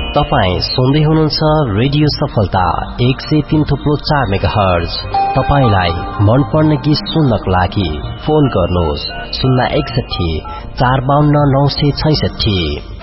तपाईं सुन्दै हुनुहुन्छ रेडियो सफलता 103.4 मेगाहर्ज। तपाईंलाई मनपर्ने गीत सुन्नको लागि फोन गर्नुहोस् 061 452 966।